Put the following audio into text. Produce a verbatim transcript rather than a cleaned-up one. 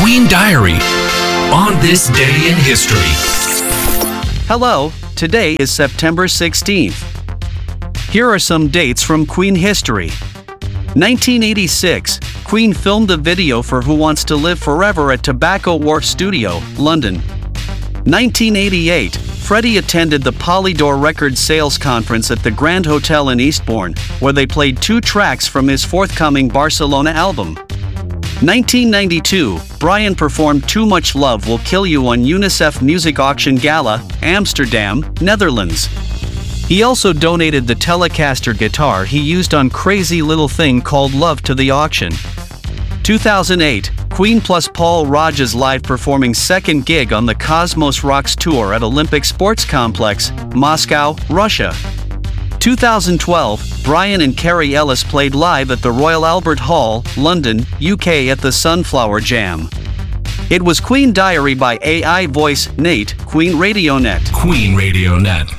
Queen Diary on this day in history. Hello, today is September sixteenth. Here are some dates from Queen history. nineteen eighty-six, Queen filmed a video for Who Wants to Live Forever at Tobacco Wharf Studio, London. nineteen eighty-eight, Freddie attended the Polydor Record Sales Conference at the Grand Hotel in Eastbourne, where they played two tracks from his forthcoming Barcelona album. nineteen ninety-two, Brian performed Too Much Love Will Kill You on UNICEF Music Auction Gala, Amsterdam, Netherlands. He also donated the Telecaster guitar he used on Crazy Little Thing Called Love to the auction. two thousand eight, Queen plus Paul Rodgers live performing second gig on the Cosmos Rocks Tour at Olympic Sports Complex, Moscow, Russia. two thousand twelve, Brian and Carrie Ellis played live at the Royal Albert Hall, London, U K at the Sunflower Jam. It was Queen Diary by A I Voice, Nate, Queen Radio Net. Queen Radio Net.